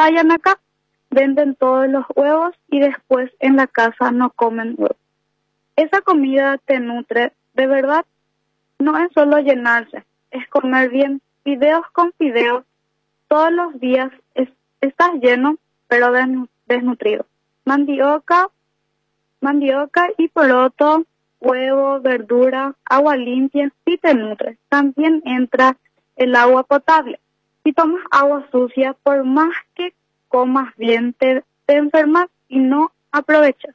vayan acá, venden todos los huevos y después en la casa no comen huevos. Esa comida te nutre, de verdad, no es solo llenarse, es comer bien, fideos con fideos, todos los días estás lleno, pero desnutrido. Mandioca y poroto, huevo, verdura, agua limpia, sí te nutre. También entra el agua potable. Si tomas agua sucia, por más que comas bien, te enfermas y no aprovechas.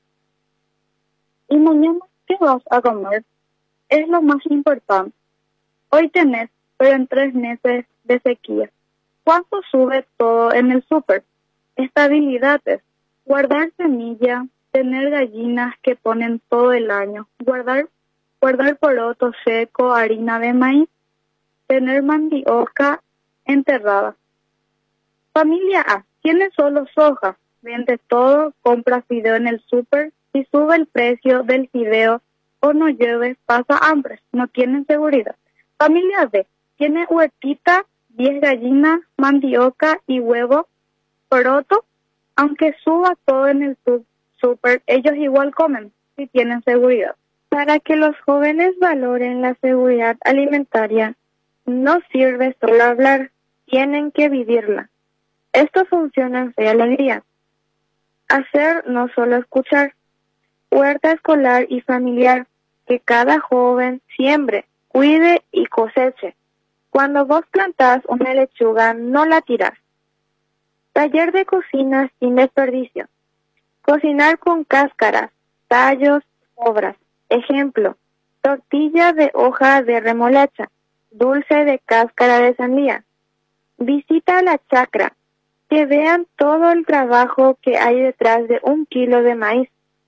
Y mañana, ¿qué vas a comer? Es lo más importante. Hoy tenés, pero en 3 meses de sequía. ¿Cuánto sube todo en el súper? Estabilidades, guardar semilla, tener gallinas que ponen todo el año, guardar poroto seco, harina de maíz, tener mandioca enterrada. Familia A, tiene solo soja, vende todo, compra fideo en el súper, si sube el precio del fideo o no llueve, pasa hambre, no tienen seguridad. Familia B, tiene huertita, 10 gallinas, mandioca y huevo, poroto, aunque suba todo en el súper, ellos igual comen, si tienen seguridad. Para que los jóvenes valoren la seguridad alimentaria, no sirve solo hablar, tienen que vivirla. Esto funciona en Fe y Alegría. Hacer, no solo escuchar. Huerta escolar y familiar, que cada joven siembre, cuide y coseche. Cuando vos plantás una lechuga, no la tirás. Taller de cocina sin desperdicio. Cocinar con cáscaras, tallos, sobras. Ejemplo, tortilla de hoja de remolacha, dulce de cáscara de sandía. Visita la chacra, que vean todo el trabajo que hay detrás de 1 kilo de maíz.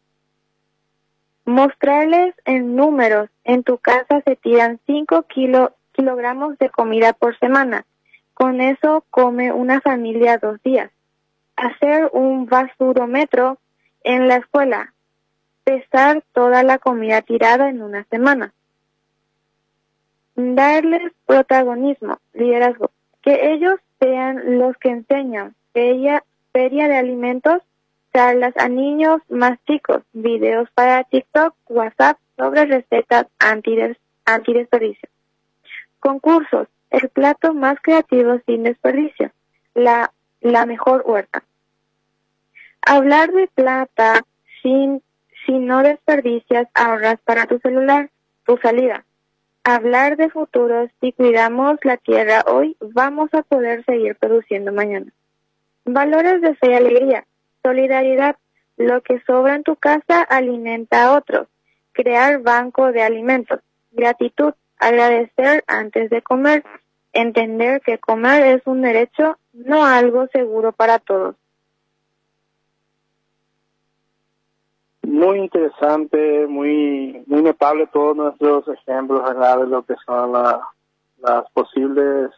Mostrarles en números, en tu casa se tiran 5 kilogramos de comida por semana. Con eso come una familia 2 días. Hacer un basurómetro en la escuela. Pesar toda la comida tirada en una semana. Darles protagonismo, liderazgo. Que ellos sean los que enseñan. Feria de alimentos, charlas a niños más chicos, videos para TikTok, WhatsApp sobre recetas antidesperdicio. Concursos, el plato más creativo sin desperdicio, la mejor huerta. Hablar de plata, si no desperdicias, ahorras para tu celular, tu salida. Hablar de futuros, si cuidamos la tierra hoy, vamos a poder seguir produciendo mañana. Valores de Fe y Alegría. Solidaridad, lo que sobra en tu casa alimenta a otros. Crear banco de alimentos. Gratitud, agradecer antes de comer. Entender que comer es un derecho, no algo seguro para todos. Muy interesante, muy notable todos nuestros ejemplos, ¿verdad?, de lo que son las posibles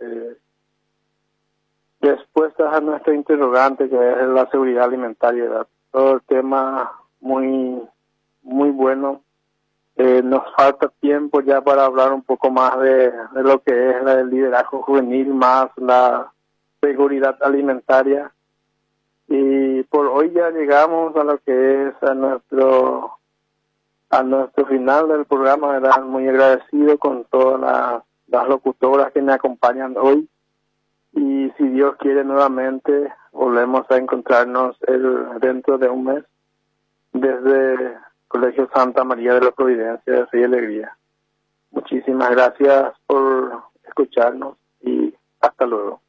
respuestas a nuestra interrogante, que es la seguridad alimentaria, ¿verdad? Todo el tema muy bueno. Nos falta tiempo ya para hablar un poco más de lo que es el liderazgo juvenil, más la seguridad alimentaria. Y por hoy ya llegamos a lo que es a nuestro final del programa, ¿verdad? Muy agradecido con todas las locutoras que me acompañan hoy. Y si Dios quiere, nuevamente volvemos a encontrarnos dentro de un mes desde Colegio Santa María de la Providencia de Fe y Alegría. Muchísimas gracias por escucharnos y hasta luego.